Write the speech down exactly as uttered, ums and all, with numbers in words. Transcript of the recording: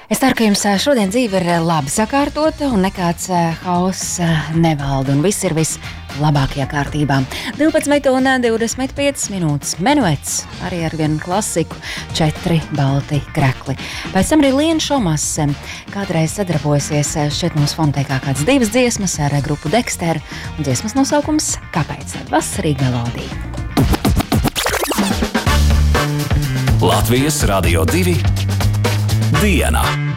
Es ceru, ka jums šodien dzīve ir labi sakārtota un nekāds hauss nevalda un viss ir vislabākajā kārtībā. divpadsmit un divdesmit piecas minūtes. Menuets arī ar vienu klasiku, četri balti krekli. Pēc tam arī Liena Šomas kādreiz sadarbojasies šeit mums fonotēkā kāds divas dziesmas ar grupu Dexter un dziesmas nosaukums Kāpēc? Vasarīga melodija. Latvijas Radio divi diena.